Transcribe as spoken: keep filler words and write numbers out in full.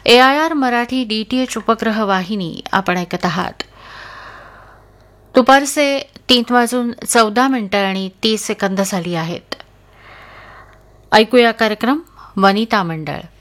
A I R Marathi D T H उपग्रह वाहिनी आपण ऐकत आहात. दुपारचे तीन वाजून चौदा मिनिटं आणि तीस सेकंद झाली आहेत. ऐकूया कार्यक्रम वनिता मंडळ.